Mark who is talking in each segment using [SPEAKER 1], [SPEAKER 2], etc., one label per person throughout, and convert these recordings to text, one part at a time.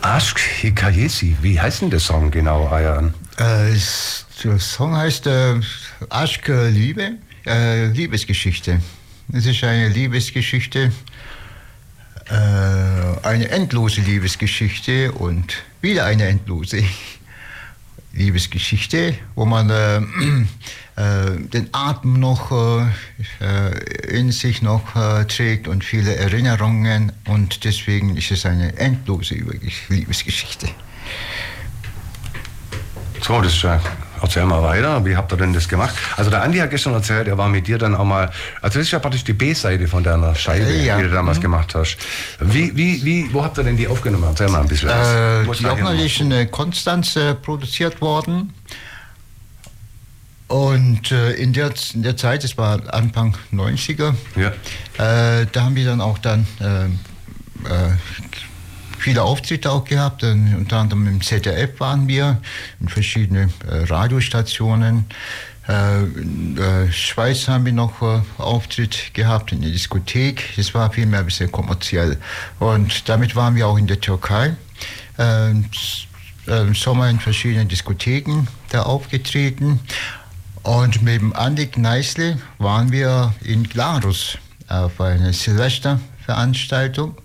[SPEAKER 1] Aşk Hikayesi, wie heißt denn der Song genau, Ayhan?
[SPEAKER 2] Der Song heißt Aşk Liebe, Liebesgeschichte. Es ist eine Liebesgeschichte, eine endlose Liebesgeschichte und wieder eine endlose Liebesgeschichte, wo man den Atem noch in sich noch trägt und viele Erinnerungen, und deswegen ist es eine endlose Liebesgeschichte.
[SPEAKER 1] So, das erzähl mal weiter. Wie habt ihr denn das gemacht? Also der Andi hat gestern erzählt, er war mit dir dann auch mal, also das ist ja praktisch die B-Seite von deiner Scheibe, die du damals gemacht hast. Wo habt ihr denn die aufgenommen? Erzähl mal ein bisschen was.
[SPEAKER 2] Die Aufnahme ist in Konstanz produziert worden. Und in der Zeit, das war Anfang 90er, ja. Da haben wir dann auch viele Auftritte auch gehabt, unter anderem im ZDF waren wir, in verschiedenen Radiostationen. In der Schweiz haben wir noch Auftritt gehabt, in der Diskothek. Das war vielmehr ein bisschen kommerziell. Und damit waren wir auch in der Türkei. Im Sommer in verschiedenen Diskotheken da aufgetreten. Und mit dem Andi Kneißle waren wir in Glarus auf einer Silvesterveranstaltung.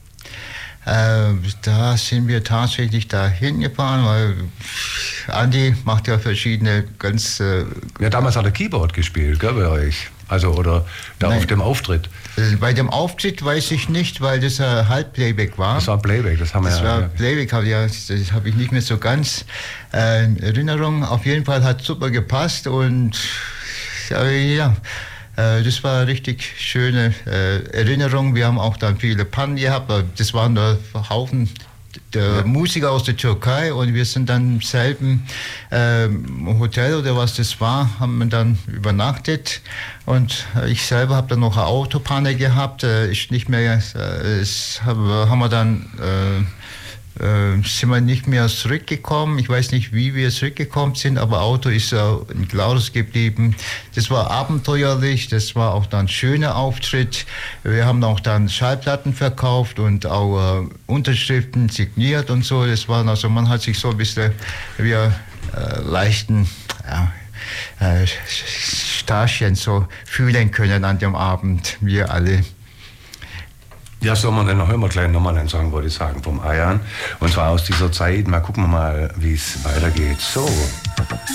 [SPEAKER 2] Da sind wir tatsächlich dahin gefahren, weil Andi macht ja verschiedene ganz...
[SPEAKER 1] ja, damals hat er Keyboard gespielt, gell, bei euch? Also, oder da Nein. Auf dem Auftritt?
[SPEAKER 2] Bei dem Auftritt weiß ich nicht, weil das Halbplayback war.
[SPEAKER 1] Das war Playback, das haben wir
[SPEAKER 2] ja. Das war Playback, das habe ich nicht mehr so ganz in Erinnerung. Auf jeden Fall hat es super gepasst und ja... Das war eine richtig schöne Erinnerung. Wir haben auch dann viele Pannen gehabt. Das waren da Haufen der Musiker aus der Türkei, und wir sind dann im selben Hotel oder was das war, haben wir dann übernachtet, und ich selber habe dann noch eine Autopanne gehabt. Ist nicht mehr, haben wir dann sind wir nicht mehr zurückgekommen. Ich weiß nicht, wie wir zurückgekommen sind, aber Auto ist in Glarus geblieben. Das war abenteuerlich, das war auch dann ein schöner Auftritt. Wir haben auch dann Schallplatten verkauft und auch Unterschriften signiert und so. Das waren, also man hat sich so ein bisschen wie leichten Starchen so fühlen können an dem Abend, wir alle.
[SPEAKER 1] Ja, soll man dann hören wir gleich nochmal einen Song, würde ich sagen, vom Ayhan. Und zwar aus dieser Zeit. Mal gucken wir mal, wie es weitergeht. So.